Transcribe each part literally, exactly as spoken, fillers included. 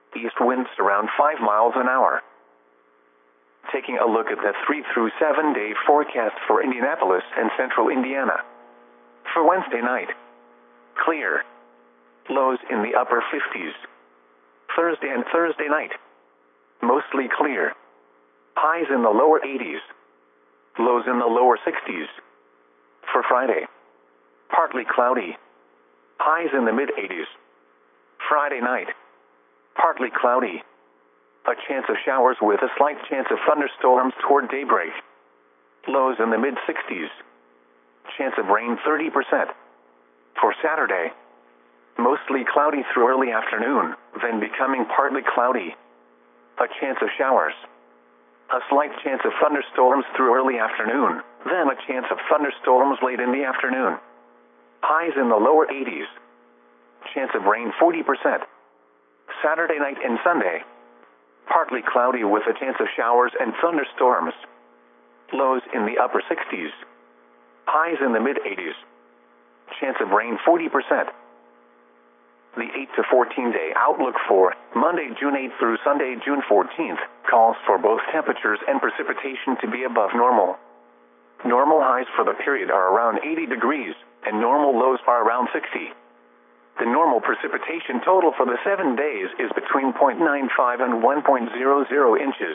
East winds around five miles an hour. Taking a look at the three through seven day forecast for Indianapolis and central Indiana. For Wednesday night, clear. Lows in the upper fifties. Thursday and Thursday night, mostly clear. Highs in the lower eighties. Lows in the lower sixties. For Friday, partly cloudy. Highs in the mid eighties. Friday night, partly cloudy. A chance of showers with a slight chance of thunderstorms toward daybreak. Lows in the mid sixties. Chance of rain thirty percent. For Saturday, mostly cloudy through early afternoon, then becoming partly cloudy. A chance of showers. A slight chance of thunderstorms through early afternoon, then a chance of thunderstorms late in the afternoon. Highs in the lower eighties. Chance of rain forty percent. Saturday night and Sunday, partly cloudy with a chance of showers and thunderstorms. Lows in the upper sixties. Highs in the mid eighties. Chance of rain forty percent. The eight to fourteen day outlook for Monday, June eighth through Sunday, June fourteenth, calls for both temperatures and precipitation to be above normal. Normal highs for the period are around eighty degrees, and normal lows are around sixty. The normal precipitation total for the seven days is between zero point nine five and one point zero zero inches.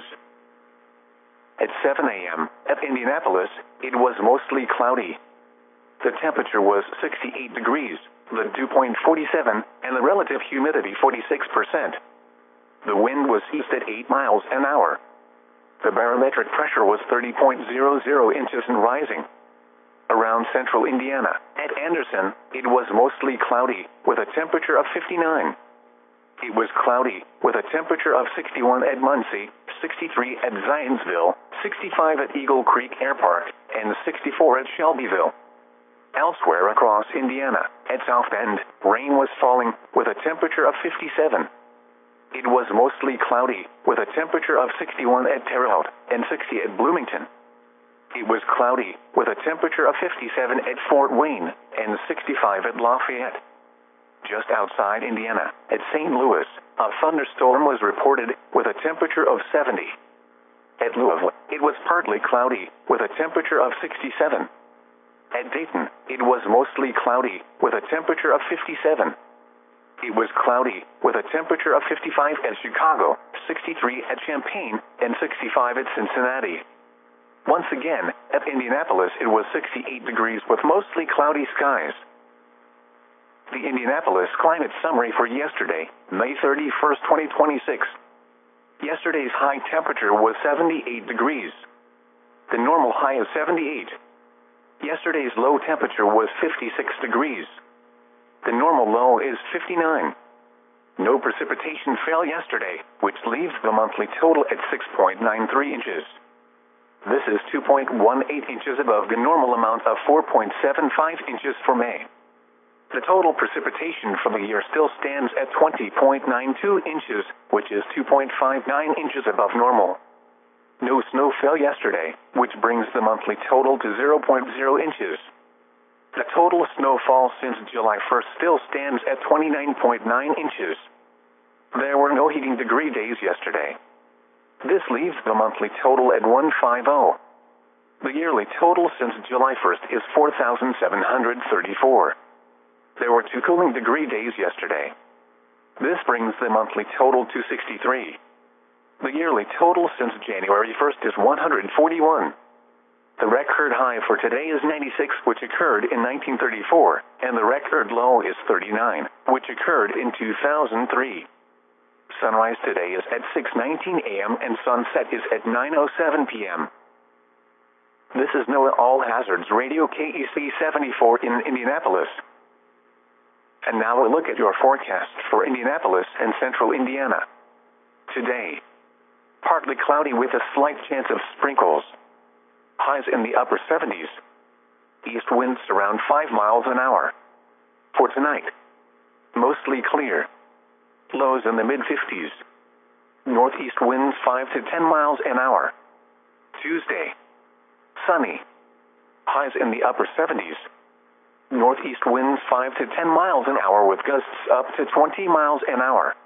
At seven a m at Indianapolis, it was mostly cloudy. The temperature was sixty-eight degrees, the dew point forty-seven, and the relative humidity forty-six percent. The wind was east at eight miles an hour. The barometric pressure was thirty point zero zero inches and rising. Around central Indiana, at Anderson, it was mostly cloudy, with a temperature of fifty-nine. It was cloudy, with a temperature of sixty-one at Muncie, sixty-three at Zionsville, sixty-five at Eagle Creek Air Park, and sixty-four at Shelbyville. Elsewhere across Indiana, at South Bend, rain was falling, with a temperature of fifty-seven. It was mostly cloudy, with a temperature of sixty-one at Terre Haute, and sixty at Bloomington. It was cloudy, with a temperature of fifty-seven at Fort Wayne, and sixty-five at Lafayette. Just outside Indiana, at Saint Louis, a thunderstorm was reported, with a temperature of seventy. At Louisville, it was partly cloudy, with a temperature of sixty-seven. At Dayton, it was mostly cloudy, with a temperature of fifty-seven. It was cloudy, with a temperature of fifty-five at Chicago, sixty-three at Champaign, and sixty-five at Cincinnati. Once again, at Indianapolis, it was sixty-eight degrees with mostly cloudy skies. The Indianapolis climate summary for yesterday, May thirty-first, twenty twenty-six. Yesterday's high temperature was seventy-eight degrees. The normal high is seventy-eight. Yesterday's low temperature was fifty-six degrees. The normal low is fifty-nine. No precipitation fell yesterday, which leaves the monthly total at six point nine three inches. This is two point one eight inches above the normal amount of four point seven five inches for May. The total precipitation for the year still stands at twenty point nine two inches, which is two point five nine inches above normal. No snow fell yesterday, which brings the monthly total to zero point zero inches. The total snowfall since July first still stands at twenty-nine point nine inches. There were no heating degree days yesterday. This leaves the monthly total at one hundred fifty. The yearly total since July first is four thousand seven hundred thirty-four. There were two cooling degree days yesterday. This brings the monthly total to sixty-three. The yearly total since January first is one hundred forty-one. The record high for today is ninety-six, which occurred in nineteen thirty-four, and the record low is thirty-nine, which occurred in two thousand three. Sunrise today is at six nineteen a m and sunset is at nine oh seven p m This is NOAA All Hazards Radio K E C seventy-four in Indianapolis. And now a look at your forecast for Indianapolis and central Indiana. Today, partly cloudy with a slight chance of sprinkles. Highs in the upper seventies. East winds around five miles an hour. For tonight, mostly clear. Lows in the mid fifties. Northeast winds five to ten miles an hour. Tuesday, sunny. Highs in the upper seventies. Northeast winds five to ten miles an hour with gusts up to twenty miles an hour.